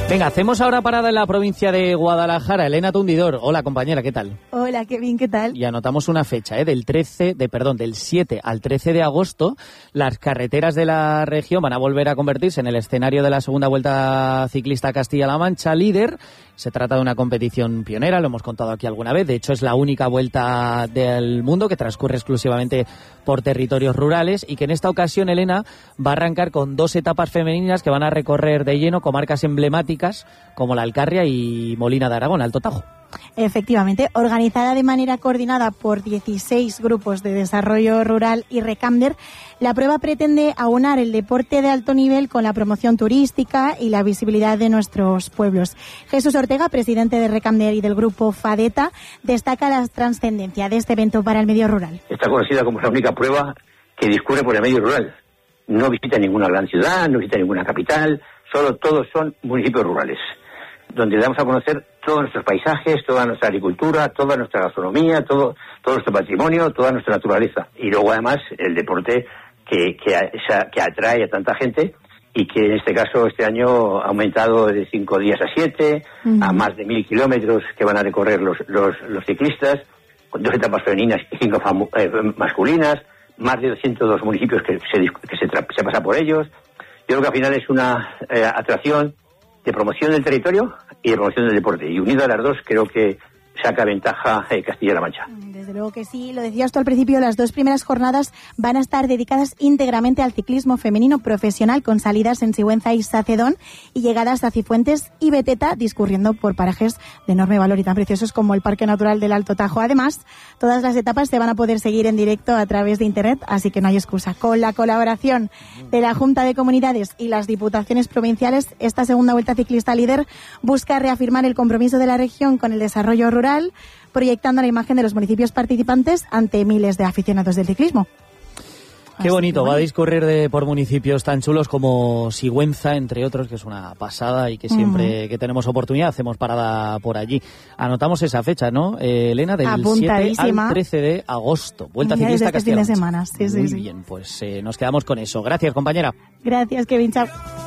Venga, hacemos ahora parada en la provincia de Guadalajara. Elena Tundidor. Hola, compañera, ¿qué tal? Hola, Kevin, ¿qué tal? Y anotamos una fecha, del 7 al 13 de agosto. Las carreteras de la región van a volver a convertirse en el escenario de la segunda Vuelta Ciclista Castilla-La Mancha líder. Se trata de una competición pionera, lo hemos contado aquí alguna vez. De hecho, es la única vuelta del mundo que transcurre exclusivamente por territorios rurales y que en esta ocasión, Elena, va a arrancar con 2 etapas femeninas que van a recorrer de lleno comarcas emblemáticas como la Alcarria y Molina de Aragón, Alto Tajo. Efectivamente, organizada de manera coordinada por 16 grupos de desarrollo rural y Recamder, la prueba pretende aunar el deporte de alto nivel con la promoción turística y la visibilidad de nuestros pueblos. Jesús Ortega, presidente de Recamder y del grupo FADETA, destaca la trascendencia de este evento para el medio rural. Está conocida como la única prueba que discurre por el medio rural. No visita ninguna gran ciudad, no visita ninguna capital, todos son municipios rurales, donde damos a conocer todos nuestros paisajes, toda nuestra agricultura, toda nuestra gastronomía, todo nuestro patrimonio, toda nuestra naturaleza. Y luego además el deporte que atrae a tanta gente y que en este caso este año ha aumentado de 5 días a 7, a más de 1.000 kilómetros que van a recorrer los ciclistas, con 2 etapas femeninas y 5 masculinas, más de 202 municipios que se pasa por ellos. Yo creo que al final es una atracción de promoción del territorio y de promoción del deporte. Y unido a las dos, creo que saca ventaja Castilla-La Mancha. Desde luego que sí, lo decías tú al principio, las 2 primeras jornadas van a estar dedicadas íntegramente al ciclismo femenino profesional, con salidas en Sigüenza y Sacedón y llegadas a Cifuentes y Beteta, discurriendo por parajes de enorme valor y tan preciosos como el Parque Natural del Alto Tajo. Además, todas las etapas se van a poder seguir en directo a través de Internet, así que no hay excusa. Con la colaboración de la Junta de Comunidades y las Diputaciones Provinciales, esta segunda Vuelta Ciclista líder busca reafirmar el compromiso de la región con el desarrollo rural, proyectando la imagen de los municipios participantes ante miles de aficionados del ciclismo. Qué bonito, va a discurrir por municipios tan chulos como Sigüenza, entre otros, que es una pasada y que siempre que tenemos oportunidad hacemos parada por allí. Anotamos esa fecha, ¿no, Elena? Del 7 al 13 de agosto. Vuelta Ciclista Castilla-La Mancha. Fin de semana. Sí, Muy bien, pues nos quedamos con eso. Gracias, compañera. Gracias, Kevin. Chao.